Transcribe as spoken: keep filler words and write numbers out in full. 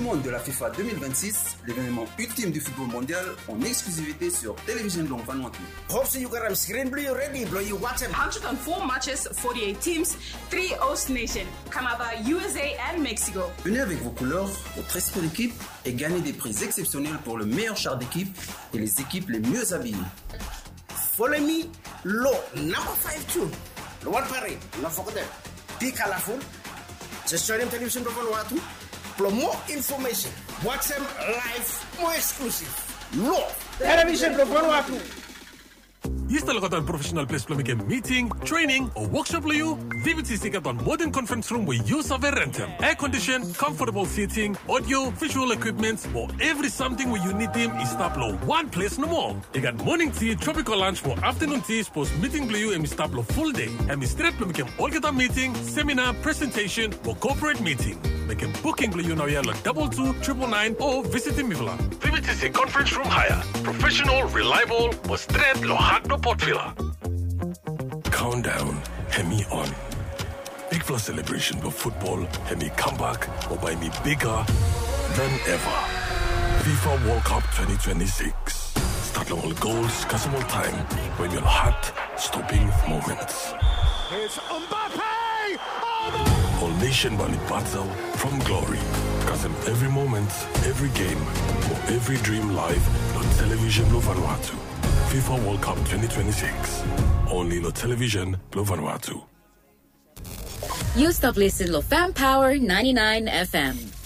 monde de la FIFA deux mille vingt-six, l'événement ultime du football mondial, en exclusivité sur Television Long Vanuatu. Hope so you got a screen blue ready, bro. You watch it. one hundred four matches, forty-eight teams, three host nations, Canada, U S A and Mexico. Venez avec vos couleurs, votre esprit d'équipe et gagnez des prix exceptionnels pour le meilleur char d'équipe et les équipes les mieux habillées. Follow me, low number five two. The one parade, not forget that. Be colorful. Just join them Television Long Vanuatu. For more information, watch them live, more exclusive. Low Television Long Vanuatu. Hier stel ik een professional place voor een meeting, training or workshop voor you. V V T C gaat een modern conference room where you serve rentum. Air conditioned, comfortable seating, audio, visual equipment, or every something where you need them is staplo one place no more. You got morning tea, tropical lunch for afternoon tea, post meeting for you and staplo full day. And straight for make all get a meeting, seminar, presentation, or corporate meeting. Make a booking for you now here like double two triple nine or visiting Mivla. V V T C conference room hire. Professional, reliable, or straight lo hard no pot filler. Countdown, Hemi on. Big Plus celebration for football, Hemi comeback, or by me bigger than ever. FIFA World Cup twenty twenty-six. Start all goals, custom time, when your heart stopping moments. It's Mbappe! Oh, All nation body battle from glory. Cause in every moment, every game, or every dream live on Television Vanuatu. FIFA World Cup twenty twenty-six. Only on Television Vanuatu. You stop listening to Fan Power ninety-nine F M.